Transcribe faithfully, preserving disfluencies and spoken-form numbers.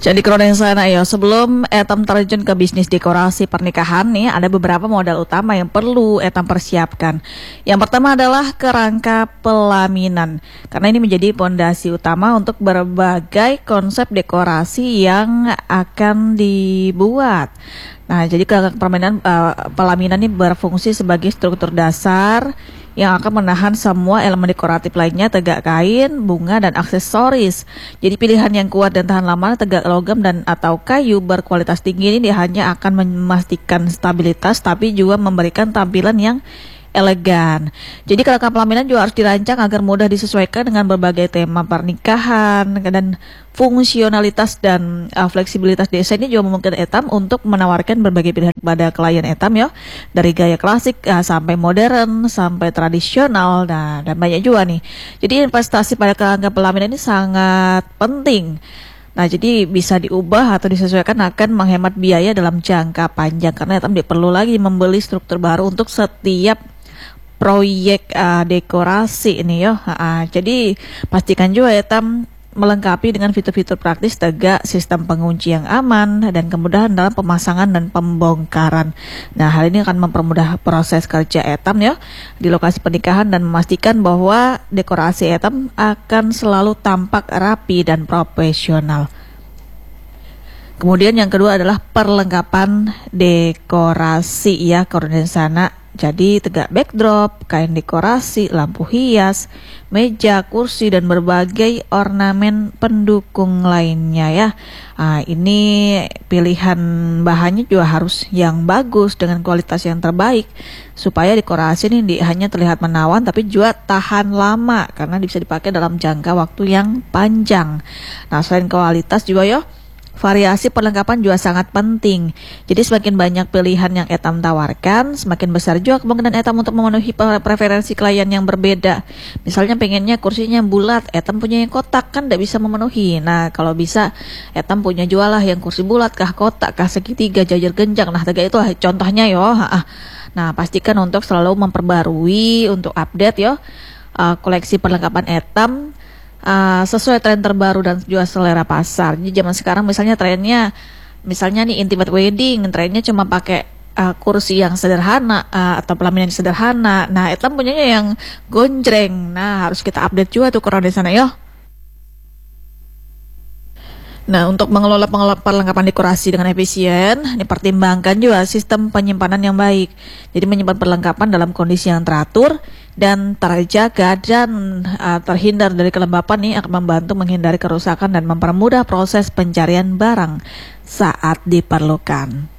Jadi kalau yang sana ya, sebelum Etam terjun ke bisnis dekorasi pernikahan nih, ada beberapa modal utama yang perlu Etam persiapkan. Yang pertama adalah kerangka pelaminan, karena ini menjadi pondasi utama untuk berbagai konsep dekorasi yang akan dibuat. Nah, jadi kerangka pelaminan, uh, pelaminan ini berfungsi sebagai struktur dasar yang akan menahan semua elemen dekoratif lainnya, tegak kain, bunga, dan aksesoris. Jadi pilihan yang kuat dan tahan lama, tegak logam dan atau kayu berkualitas tinggi ini hanya akan memastikan stabilitas, tapi juga memberikan tampilan yang elegan. Jadi kerangka pelaminan juga harus dirancang agar mudah disesuaikan dengan berbagai tema pernikahan, dan fungsionalitas dan uh, fleksibilitas desain ini juga memungkinkan Etam untuk menawarkan berbagai pilihan pada klien Etam ya, dari gaya klasik uh, sampai modern sampai tradisional. Nah, dan banyak juga nih. Jadi investasi pada kerangka pelaminan ini sangat penting. Nah, jadi bisa diubah atau disesuaikan akan menghemat biaya dalam jangka panjang, karena Etam tidak perlu lagi membeli struktur baru untuk setiap proyek uh, dekorasi ini ya. Uh, jadi pastikan juga Etam melengkapi dengan fitur-fitur praktis, tegak, sistem pengunci yang aman, dan kemudahan dalam pemasangan dan pembongkaran. Nah, hal ini akan mempermudah proses kerja Etam ya di lokasi pernikahan dan memastikan bahwa dekorasi Etam akan selalu tampak rapi dan profesional. Kemudian yang kedua adalah perlengkapan dekorasi ya, sana. Jadi tegak backdrop, kain dekorasi, lampu hias, meja, kursi, dan berbagai ornamen pendukung lainnya ya. Nah, ini pilihan bahannya juga harus yang bagus dengan kualitas yang terbaik, supaya dekorasi ini hanya terlihat menawan tapi juga tahan lama, karena bisa dipakai dalam jangka waktu yang panjang. Nah, selain kualitas juga ya, variasi perlengkapan juga sangat penting. Jadi semakin banyak pilihan yang Etam tawarkan, semakin besar juga kemungkinan Etam untuk memenuhi preferensi klien yang berbeda. Misalnya pengennya kursinya bulat, Etam punya yang kotak, kan tidak bisa memenuhi. Nah, kalau bisa Etam punya jualah yang kursi bulat, kah kotak, kah segitiga, jajar genjang. Nah, tiga itu contohnya yo. Nah, pastikan untuk selalu memperbarui, untuk update yo uh, koleksi perlengkapan Etam Uh, sesuai tren terbaru dan juga selera pasar. Jadi zaman sekarang misalnya trennya, misalnya nih intimate wedding, trennya cuma pakai uh, kursi yang sederhana uh, atau pelaminan yang sederhana. Nah, Etam punyanya yang gonjreng. Nah, harus kita update juga tuh kurang di sana ya. Nah, untuk mengelola perlengkapan dekorasi dengan efisien, dipertimbangkan juga sistem penyimpanan yang baik. Jadi menyimpan perlengkapan dalam kondisi yang teratur dan terjaga dan uh, terhindar dari kelembapan nih akan membantu menghindari kerusakan dan mempermudah proses pencarian barang saat diperlukan.